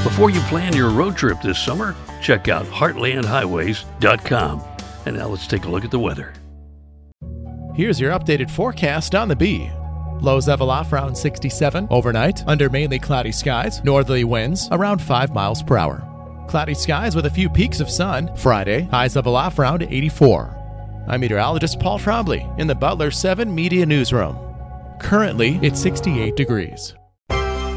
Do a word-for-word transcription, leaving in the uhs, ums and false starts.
Before you plan your road trip this summer, check out heartland highways dot com. And now let's take a look at the weather. Here's your updated forecast on the Bee. Lows level off around sixty-seven overnight, under mainly cloudy skies, northerly winds around five miles per hour. Cloudy skies with a few peaks of sun. Friday, highs level off around eighty-four. I'm meteorologist Paul Trombley in the Butler seven Media Newsroom. Currently, it's sixty-eight degrees.